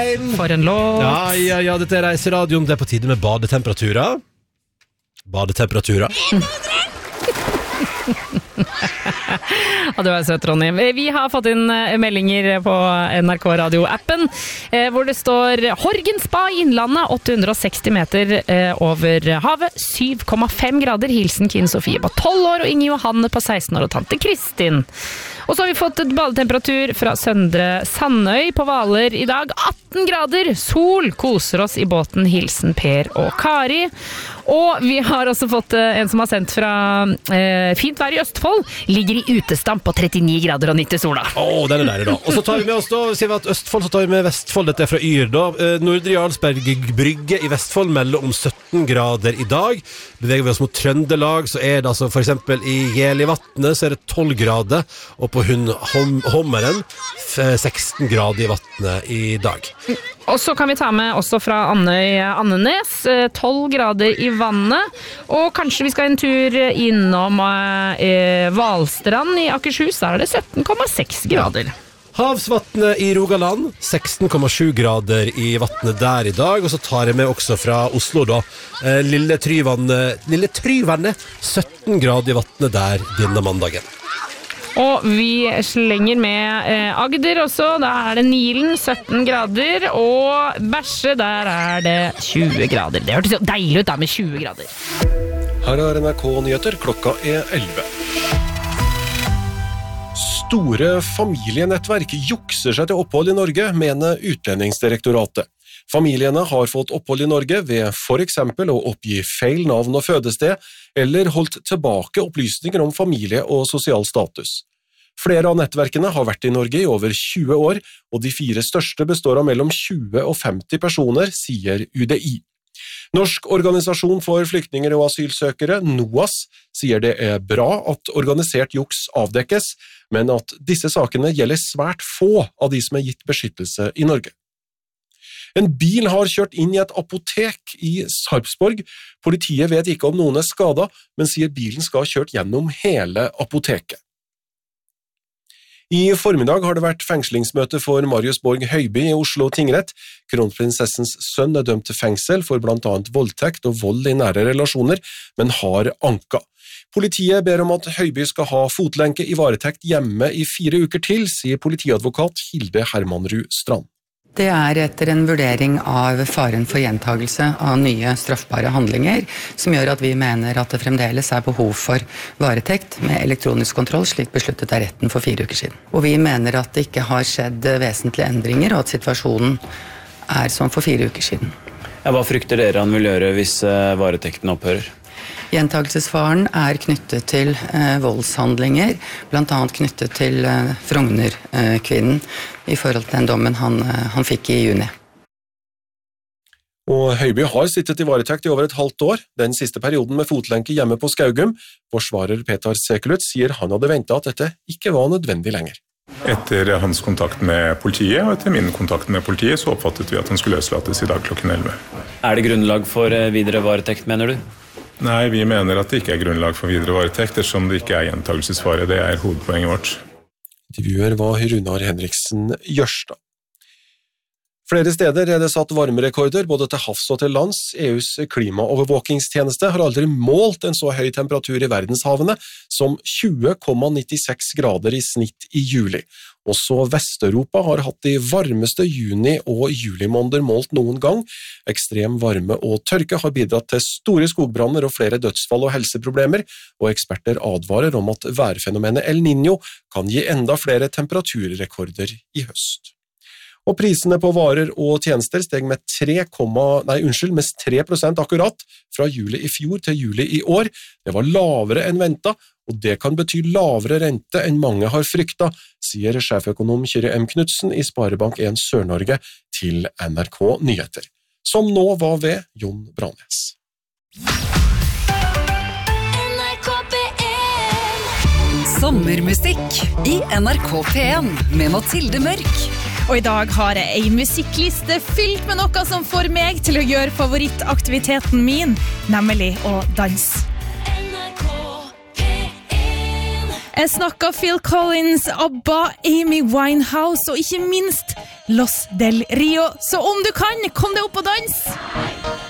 For en låt. Ja, dette er Reiseradioen. Det er på tide med badetemperaturer. Ja, du er søt, Ronny. Vi har fått inn meldinger på NRK Radio-appen, hvor det står Horgen Spa i Innlandet, 860 meter over havet, 7,5 grader, hilsen Kine Sofie på 12 år, og Inge Johanne på 16 år, og tante Kristin. Og så har vi fått et badetemperatur fra Søndre Sandøy på Hvaler i dag, 18 grader, sol, koser oss i båten, hilsen Per og Kari. Og vi har også fått en som har sendt fra fint vær i Østfold, ligger i utestamp på 39 grader og 90 sola. Den er deilig da. Og så tar vi med oss da, sier vi at Østfold, så tar vi med Vestfold, dette er fra Yr da. Nordre Jarlsberg brygge i Vestfold melder om 17 grader i dag. Beveger vi oss mot Trøndelag, så er det altså for eksempel i Gelivatnet så er det 12 grader, og på Hommeren 16 grader i vattnet i dag. Og så kan vi ta med også fra Andenes, 12 grader i vannet, og kanskje vi skal en tur innom Valstrand i Akershus, der er det 17,6 grader. Havsvattnet i Rogaland, 16,7 grader i vattnet der i dag, og så tar jeg med også fra Oslo da, Lille Tryvannet, 17 grader i vattnet der denne mandagen. Og vi slenger med Agder også, der er det Nilen, 17 grader, og Bæsje, der er det 20 grader. Det hørtes jo deilig ut da med 20 grader. Her er NRK Nyheter, klokka er 11. Store familienettverk jukser seg til opphold i Norge, mener Utlendingsdirektoratet. Familiene har fått opphold i Norge ved for eksempel å oppgi feil navn og fødested, eller holdt tilbake opplysninger om familie og sosial status. Flere av nettverkene har vært i Norge i over 20 år, og de 4 største består av mellom 20 og 50 personer, sier UDI. Norsk organisasjon for flyktninger og asylsøkere, NOAS, sier det er bra at organisert juks avdekkes, men at disse sakene gjelder svært få av de som er gitt beskyttelse i Norge. En bil har kjørt inn i et apotek i Sarpsborg. Politiet vet ikke om noen er skadet, men sier bilen skal ha kjørt gjennom hele apoteket. I formiddag har det vært fengslingsmøte for Marius Borg Høiby i Oslo tingrett. Kronprinsessens sønn er dømt til fengsel for blant annet voldtekt og vold i nære relasjoner, men har anka. Politiet ber om at Høiby skal ha fotlenke i varetekt hjemme i 4 uker til, sier politiadvokat Hilde Hermanrud Strand. Det er etter en vurdering av faren for gjentagelse av nye straffbare handlinger, som gjør at vi mener at det fremdeles er behov for varetekt med elektronisk kontroll, slik besluttet av retten for 4 uker siden. Og vi mener at det ikke har skjedd vesentlige endringer, og at situasjonen er som for 4 uker siden. Hva frykter dere han vil gjøre hvis varetekten opphører? Gjentagelsesfaren er knyttet til voldshandlinger, blant annet knyttet til Frogner-kvinnen i forhold til den dommen han fikk i juni. Og Høiby har sittet i varetekt i over et halvt år, den siste perioden med fotlenke hjemme på Skaugum. Forsvarer Petar Sekulut sier han hadde ventet at dette ikke var nødvendig lenger. Etter hans kontakt med politiet og etter min kontakt med politiet så oppfattet vi at han skulle løslates i dag klokken 11. Er det grunnlag for videre varetekt, mener du? Nei, vi mener at det ikke er grunnlag for videre varetekt, ettersom det ikke er gjentagelsesfare. Det er hovedpoenget vårt. Intervjuer var Runar Henriksen Jørstad. Flere steder er det satt varmerekorder, både til havs og til lands. EUs klimaovervåkingstjeneste har aldri målt en så høy temperatur i verdenshavene som 20,96 grader i snitt i juli. Også Vest-Europa har hatt de varmeste juni- og julimåneder målt noen gang. Ekstrem varme og tørke har bidratt til store skogbranner og flere dødsfall og helseproblemer, og eksperter advarer om at værfenomenet El Niño kan gi enda flere temperaturrekorder i høst. Og prisene på varer og tjenester steg med 3% akkurat fra juli i fjor til juli i år. Det var lavere enn ventet, og det kan bety lavere rente enn mange har fryktet, sier sjeføkonom Kyrre M. Knudsen i Sparebank 1 Sør-Norge til NRK Nyheter, som nå var ved Jon Brannes. Sommermusikk i NRK P1 med Mathilde Mørk. Og i dag har jeg en musikkliste fylt med noe som får meg til å gjøre favorittaktiviteten min, nemlig å danse. Jeg snakket Phil Collins, ABBA, Amy Winehouse og ikke minst Los Del Rio. Så om du kan, kom deg opp og dans!